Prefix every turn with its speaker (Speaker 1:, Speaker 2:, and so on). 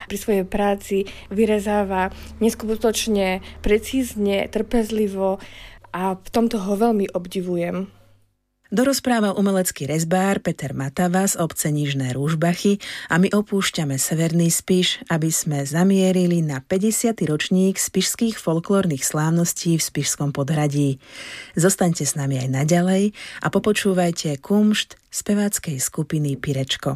Speaker 1: pri svojej práci vyrezáva neskutočne precízne, trpezlivo a v tomto ho veľmi obdivujem.
Speaker 2: Dorozprával umelecký rezbár Peter Matava z obce Nižné Rúžbachy a my opúšťame Severný Spiš, aby sme zamierili na 50. ročník spišských folklórnych slávností v Spišskom Podhradí. Zostaňte s nami aj naďalej a popočúvajte kumšt speváckej skupiny Pirečko.